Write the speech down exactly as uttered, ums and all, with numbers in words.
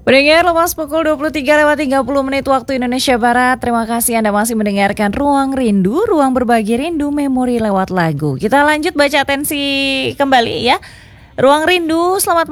Pendengar, lepas pukul dua puluh tiga lewat tiga puluh menit waktu Indonesia Barat. Terima kasih Anda masih mendengarkan Ruang Rindu, ruang berbagi rindu memori lewat lagu. Kita lanjut baca atensi kembali ya. Ruang Rindu, selamat